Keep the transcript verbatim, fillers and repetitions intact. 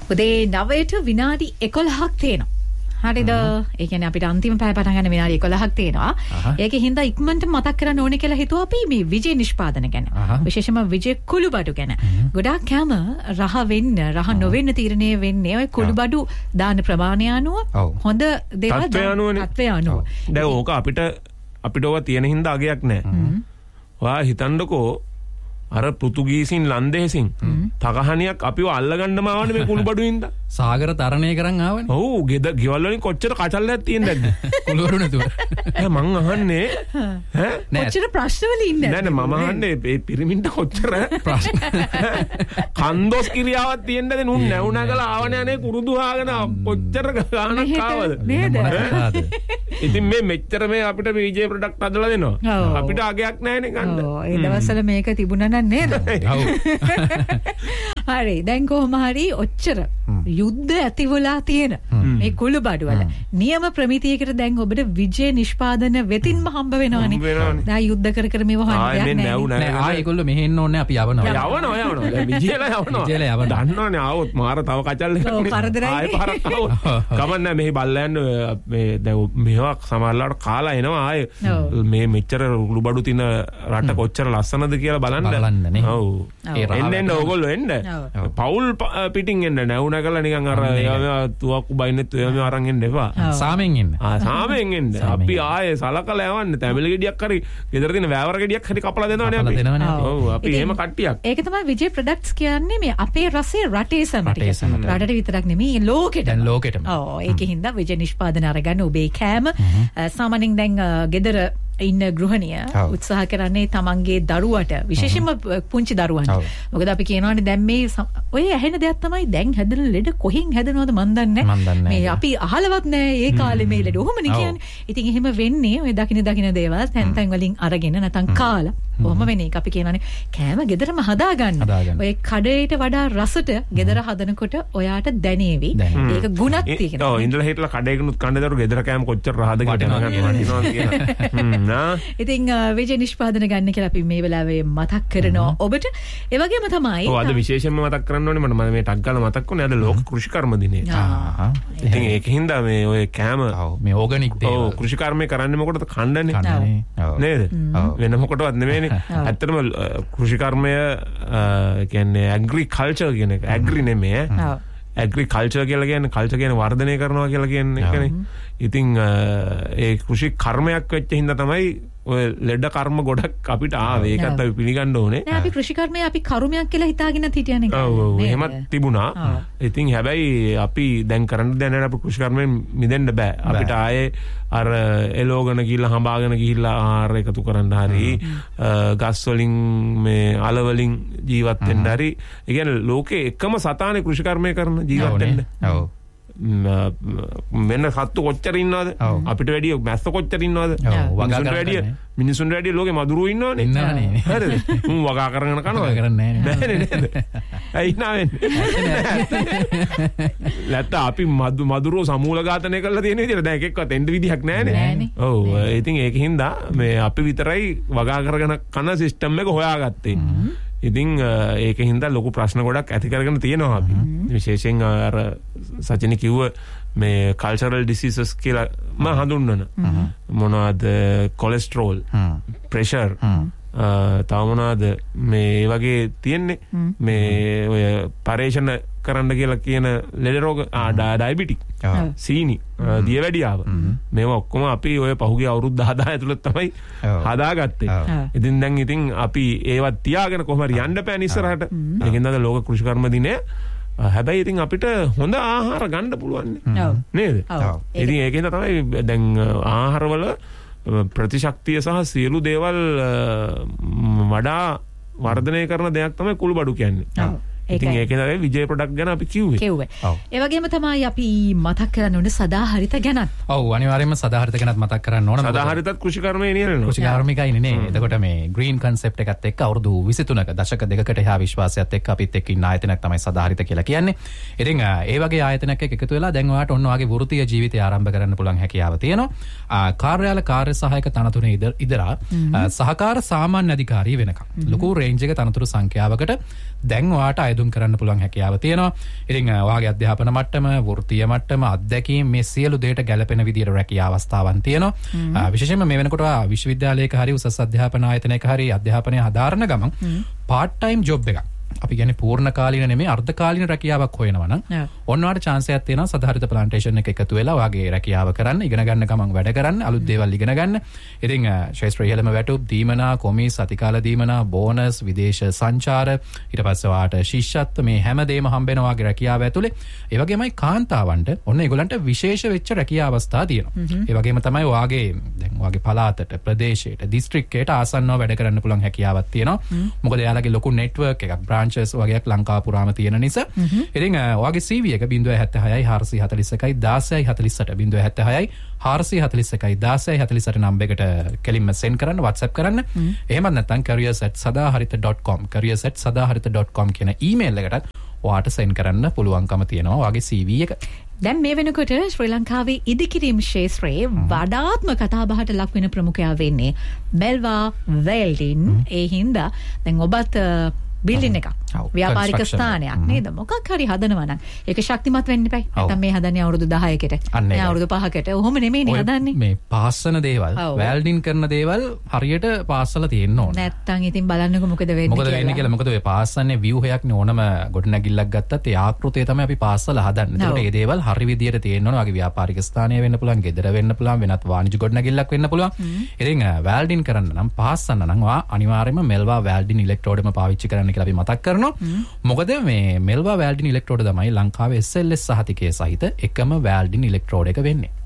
උදේ නවයට විනාඩි එකොළහක් තියෙනවා. හරිද? ඒ කියන්නේ අපිට අන්තිම පැය පටන් ගන්න විනාඩි එකොළහක් තියෙනවා. ඒකේ හින්දා ඉක්මනට මතක් කරන්න ඕනේ කියලා හිතුවා අපි මේ විජේ නිෂ්පාදන ගැන. විශේෂයෙන්ම විජේ කුළුබඩු ගැන. ගොඩාක් කැම රහ වෙන්න, රහ නොවෙන්න තීරණය වෙන්නේ ඔය කුළුබඩු දාන ප්‍රමාණය අනුව. හොඳ දේවල් තත්ත්වය අනුව. දැන් ඕක අපිට අපිට ඔවා තියෙන හින්දා අගයක් නැහැ. ඔයා හිතන්නකෝ අර පෘතුගීසින් ලන්දේසින් තකහණියක් අපිව අල්ලගන්නම ආවනේ මේ කුළුබඩුවින්ද සාගර තරණය කරන් ආවනේ. ඔව් ගෙද ගෙවල් වලින් කොච්චර කචල්ලයක් තියෙනවද කුළුබඩු නැතුව. ඈ මං අහන්නේ ඈ කොච්චර ප්‍රශ්න වල ඉන්නේ නෑ නෑ මම අහන්නේ මේ පිරිමින්ට කොච්චර ප්‍රශ්න කන්දොස් කිරියාවක් තියෙන්නද නුන් නැවුනගලා ආවනේ අනේ කුරුදු හාගෙන කොච්චර ගානක් ආවද නේද? ඉතින් මේ මෙච්චර මේ අපිට විජේ ප්‍රොඩක්ට් හදලා දෙනවා අපිට අගයක් නැහැනේ ගන්න. ඔව් ඒ දවස්වල මේක තිබුණා නේද? හරි දැන් කොහොම හරි ඔච්චර යුද්ධ ඇතිවලා තියෙන මේ කුළුබඩු වල නියම ප්‍රමිතියකට දැන් ඔබට විජේ නිෂ්පාදන වෙතින්ම හම්බ වෙනවනේ. දැන් යුද්ධ කර කර මේව හොයන්න නෑ නෑ ආ ඒගොල්ලෝ මෙහෙන්න ඕනේ අපි යවනවා. යවනවා යවනවා. දැන් විජේලා යවනවා. විජේලා යවනවා. දන්නවනේ ආවොත් මාර තව කචල් එකක් නේ. කරදරයි. ආයෙ පාරක් ආවොත්. කමන්නේ මෙහි බල්ලා යන්න මේ දැන් මේවා සමහරලාට කාලා එනවා ආයෙ මේ මෙච්චර කුළුබඩු තින රට කොච්චර ලස්සනද කියලා බලන්න. ඔව්. එන්න එන්න ඕගොල්ලෝ එන්න. පවුල් පිටින් එන්න නැවුනගලා නිකන් අර ඒවා තුවක්කු බයින්නෙත් ඒවා අරන් එන්න එපා. සාමෙන් එන්න. ආ සාමෙන් එන්න. අපි ආයේ සලකලා යවන්න තැඹිලි ගෙඩියක් හරි ගෙදර තියෙන වැවර ගෙඩියක් හරි කපලා දෙනවනේ අපි. ඔව් අපි එහෙම කට්ටියක්. ඒක තමයි විජේ ප්‍රොඩක්ට්ස් කියන්නේ මේ අපේ රසය රටේ සමට. රටට විතරක් නෙමෙයි ලෝකෙට. දැන් ලෝකෙටම. ඔව් ඒකෙන් හින්දා විජේ නිෂ්පාදන අරගන්න ඔබේ කෑම සාමාන්‍යයෙන් දැන් ගෙදර ඉන්න ගෘහණිය උත්සාහ කරන්නේ තමන්ගේ දරුවට විශේෂයෙන්ම පුංචි දරුවන්ට. මොකද අපි කියනවානේ දැන් මේ ඔය ඇහෙන දෙයක් තමයි දැන් හැදෙන ලෙඩ කොහෙන් හැදෙනවද මන් දන්නේ නැහැ. මේ අපි අහලවත් නැහැ ඒ කාලේ මේ ලෙඩ. ඔහොමනේ කියන්නේ. ඉතින් එහෙම වෙන්නේ ඔය දකින දකින දේවල් තැන් තැන් වලින් අරගෙන නැතන් කාලා. ඔහොම වෙන එක අපි කියනවානේ කෑම ගෙදරම හදා ගන්න. ඔය කඩේට වඩා රසට ගෙදර හදනකොට ඔයාට දැනේවි. ඒක ගුණත් තියෙනවා. ඔව් ඉඳලා හිටලා කඩේකනුත් කන්න දරු ගෙදර කෑම කොච්චර රහද කියලා වටිනවා කියලා. ඉතින් විජේ නිෂ්පාදන ගන්න කියලා අපි මේ වෙලාවේ මතක් කරනවා ඔබට. ඒ වගේම තමයි ඔව් අද විශේෂයෙන්ම මතක් කරන්න ඕනේ මම මේ ටක් ගාලා මතක් වුණේ අද ලෝක කෘෂිකර්ම දිනේ. ආහ්. ඉතින් ඒකින්ද මේ ඔය කෑම මේ ඕගනික් දේවල්. ඔව් කෘෂිකර්මය කරන්නේ මොකටද? කණ්ඩනේ. නේද? වෙන මොකටවත් නෙමෙයිනේ. ඇත්තටම කෘෂිකර්මය කියන්නේ ඇග්‍රිකල්චර් කියන එක. ඇග්‍රි නෙමෙයි ඈ. ඇග්‍රිකල්චර් කියලා කියන්නේ කල්චර් කියන්නේ වර්ධනය කරනවා කියලා කියන්නේ එකනේ. ඉතින් ඒ කෘෂි කර්මයක් වෙච්ච හින්දා තමයි ඔය ලෙඩ කර්ම ගොඩක් අපිට ආවේ. ඒකත් අපි පිළිගන්න ඕනේ. නෑ අපි කෘෂි කර්මය අපි කර්මයක් කියලා හිතාගෙනත් හිටියනේ. ඔව් ඔව් එහෙමත් තිබුණා. ඉතින් හැබැයි අපි දැන් කරන්න දැනන අපි කෘෂි කර්මයෙන් මිදෙන්න බෑ. අපිට ආයේ අර එලෝගන ගිහිල්ලා හඹාගෙන ගිහිල්ලා ආහාර එකතු කරන්න හරි ගස් වලින් මේ අල වලින් ජීවත් වෙන්න හරි. ඒ කියන්නේ ලෝකේ එකම සතානේ කෘෂි කර්මය කරන ජීවත් වෙන්න. ඔව්. මෙන්න සත්තු කොච්චර ඉන්නවද අපිට වැඩිය මැස්ස කොච්චර ඉන්නවද මිනිසුන්ට වැඩිය මිනිසුන්ට වැඩිය ලෝකේ මදුරුවෝ ඉන්නවනේ ඉන්නවනේ හරිද උන් වගා කරගෙන කනවා කරන්නේ නැහැ නේද ඇයි නාවෙන්නේ නැත්නම් අපි මදු මදුරුවෝ සමූල ඝාතනය කරලා තියෙන විදිහට දැන් එකෙක්වත් එන්න විදිහක් නැහැනේ ඔව් ඉතින් ඒකින් දා මේ අපි විතරයි වගා කරගෙන කන සිස්ටම් එක හොයාගත්තේ ඉතින් ඒක හින්දා ලොකු ප්‍රශ්න ගොඩක් ඇති කරගෙන තියෙනවා අපි. විශේෂයෙන් අර සචින කිව්ව මේ කල්චරල් ඩිසීසස් කියලා මම හඳුන්වන. මොනවාද කොලෙස්ටරෝල්, ප්‍රෙෂර්, තව මොනවාද මේ වගේ තියෙන්නේ. මේ ඔය පරේෂණ කරන්න කියලා කියන ලෙඩ රෝග ඩයබටික්, සීනි, දියවැඩියාව. මේවා ඔක්කොම අපි ඔය පහුගිය අවුරුදු දහ දහ ඇතුළත තමයි හදාගත්තේ. ඉතින් දැන් ඉතින් අපි ඒවත් තියාගෙන කොහොම හරි යන්න බෑ ඉස්සරහට. ඒකෙන්ද අද ලෝක කෘෂිකර්ම දිනය. හැබැයි ඉතින් අපිට හොඳ ආහාර ගන්න පුළුවන් නේද? ඉතින් ඒකෙන්ද තමයි දැන් ආහාරවල ප්‍රතිශක්තිය සහ සියලු දේවල් වඩා වර්ධනය කරන දෙයක් තමයි කුළුබඩු කියන්නේ. ඉතින් ඒකේ තමයි විජේ ප්‍රොඩක්ට් ගැන අපි කිව්වේ. කිව්වේ. ඒ වගේම තමයි අපි මතක් කරන්න ඕනේ සදාහරිත ගැනත්. ඔව් අනිවාර්යයෙන්ම සදාහරිත ගැනත් මතක් කරන්න ඕන. සදාහරිතත් කෘෂිකර්මයේ නියැලෙනවා. කෘෂිකර්මිකයිනේ නේ. එතකොට මේ ග්‍රීන් කන්සෙප්ට් එකත් එක්ක අවුරුදු විසිතුනක දශක දෙකකට එහා විශ්වාසයත් එක්ක අපිත් එක්ක ඉන්න ආයතනයක් තමයි සදාහරිත කියලා කියන්නේ. ඉතින් ඒ වගේ ආයතනයක් එක්ක එකතු වෙලා දැන් ඔයාලට ඔන්න ඔයගේ වෘත්තීය ජීවිතය ආරම්භ කරන්න පුළුවන් හැකියාව තියෙනවා. කාර්යාල කාර්ය සහායක තනතුරේ ඉදරා සහකාර සාමාන්‍ය අධිකාරී වෙනකම්. ලොකු රේන්ජ් එක තනතුරු සංඛ්‍යාවකට දැන් ඔයාලට යෙදුම් කරන්න පුළුවන් හැකියාව තියෙනවා. ඉතින් ඔයාගේ අධ්‍යාපන මට්ටම, වෘත්තීය මට්ටම, අත්දැකීම් මේ සියලු දේට ගැළපෙන විදියට රැකියා අවස්ථාවන් තියෙනවා. විශේෂයෙන්ම මේ වෙනකොට විශ්වවිද්‍යාලයක හරි උසස් අධ්‍යාපන ආයතනයක හරි අධ්‍යාපනය හදාරන ගමන් පාර්ට් ටයිම් ජොබ් එකක් අපි කියන්නේ පූර්ණ කාලීන නෙමෙයි අර්ධ කාලීන රැකියාවක් හොයනවා නම් ඔන්නවට chance එකක් තියෙනවා සදාහරිත ප්ලාන්ටේෂන් එක එකතු වෙලා වාගේ රැකියාව කරන්න ඉගෙන ගන්න ගමන් වැඩ කරන්න අලුත් දේවල් ඉගෙන ගන්න. ඉතින් ශාස්ත්‍ර ඉහළම වැටුප් දීමනා කොමිස් අතිකාල දීමනා බෝනස් විදේශ සංචාර ඊට පස්සේ වාට ශිෂ්‍යත්ව මේ හැමදේම හම්බ වෙනවා වාගේ රැකියාව ඇතුලේ. ඒ වගේමයි කාන්තාවන්ට ඔන්න ඒගොල්ලන්ට විශේෂ වෙච්ච රැකියා අවස්ථා තියෙනවා. ඒ වගේම තමයි වාගේ දැන් වාගේ පළාතට ප්‍රදේශයට දිස්ත්‍රික්කයට ආසන්නව වැඩ කරන්න පුළුවන් හැකියාවක් තියෙනවා. මොකද එයාලගේ ලොකු නෙට්වර්ක් එකක් branches වගේක් ලංකාව පුරාම තියෙන නිසා. ඉතින් ඔයාගේ C V එක zero seven six four four one one දාසයයි හතළිස් අට zero seven six four four one one දාසයයි හතළිස් අට නම්බර් එකට කෙලින්ම send කරන්න WhatsApp කරන්න. එහෙමත් නැත්නම් careers at sadaharita dot com careers at sadaharita dot com කියන email එකටත් ඔයාට send කරන්න පුළුවන්කම තියෙනවා ඔයාගේ C V එක. දැන් මේ වෙනකොට ශ්‍රී ලංකාවේ ඉදිකිරීම් ක්ෂේත්‍රයේ වඩාත්ම කතාබහට ලක් වෙන ප්‍රමුඛයා වෙන්නේ මෙල්වා වෙල්ඩින්. ඒ හින්දා දැන් ඔබත් බිල්ඩින් එකක් ව්‍යාපාරික ස්ථානයක් නේද මොකක් හරි හදනවා නම් ඒක ශක්තිමත් වෙන්න එපයි. නැත්නම් මේ හදන්නේ අවුරුදු දහයකට මේ අවුරුදු පහකට ඔහොම නෙමෙයිනේ හදන්නේ. මේ පාස්සන දේවල් වෙල්ඩින් කරන දේවල් හරියට පාස්සලා තියෙන්න ඕන. නැත්නම් ඉතින් බලන්නකො මොකද වෙන්නේ කියලා. මොකද වෙන්නේ කියලා. මොකද ඔය පාස්සන්නේ view එකක් නේ ඕනම ගොඩනැගිල්ලක් ගත්තත් ඒ ආකෘතිය තමයි අපි පාස්සලා හදන්නේ. ඒකට මේ දේවල් හරි විදියට තියෙන්න ඕන. වගේ ව්‍යාපාරික ස්ථානය වෙන්න පුළුවන්, ගෙදර වෙන්න පුළුවන්, වෙනත් වාණිජ ගොඩනැගිල්ලක් වෙන්න පුළුවන්. ඉතින් වෙල්ඩින් කරන්න නම් පාස්සන්න නම් ඔයා අනිවාර්යයෙන්ම මෙල්වා වෙල්ඩින් ඉලෙක්ට්‍රෝඩම පාවිච්චි කරන්න කියලා අපි මතක් කරනවා. මොකද මේ මෙල්වා වෙල්ඩින් ඉලෙක්ට්‍රෝඩ තමයි ලංකාවේ S L S සහතිකය සහිත එකම වෙල්ඩින් ඉලෙක්ට්‍රෝඩ එක වෙන්නේ.